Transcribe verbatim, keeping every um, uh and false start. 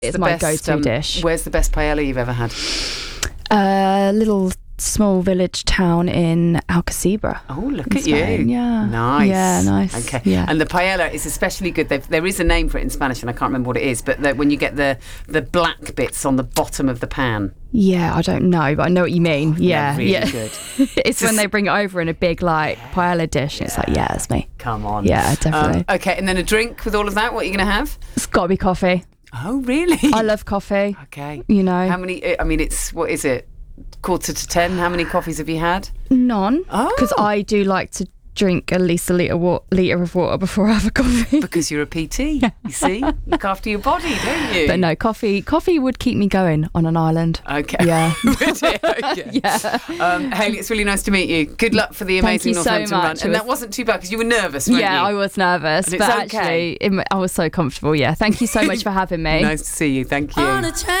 It's the my best, go-to um, dish. Where's the best paella you've ever had? A little small village town in Alcacibra. Oh, look in at Spain, you. Yeah. Nice. Yeah, nice. Okay. Yeah. And the paella is especially good. They've, there is a name for it in Spanish, and I can't remember what it is, but the, when you get the, the black bits on the bottom of the pan. Yeah, I don't know, but I know what you mean. Yeah, really yeah. good. It's when they bring it over in a big like paella dish. And it's like, yeah, it's me. Come on. Yeah, definitely. Um, okay, and then a drink with all of that. What are you going to have? It's got to be coffee. Oh, really? I love coffee. Okay. You know. How many? I mean, it's what is it? Quarter to ten. How many coffees have you had? None. Oh. Because I do like to drink at least a litre, wa- litre of water before I have a coffee. Because you're a P T, you see? Look after your body, don't you? But no, coffee coffee would keep me going on an island. Okay. Yeah. okay. Yeah. Um, Hayley, it's really nice to meet you. Good luck for the amazing Thank you so Northampton run. much. And It that was- wasn't too bad because you were nervous, weren't Yeah, you? I was nervous, And but it's okay. actually, it, I was so comfortable. Yeah, thank you so much for having me. Nice to see you. Thank you.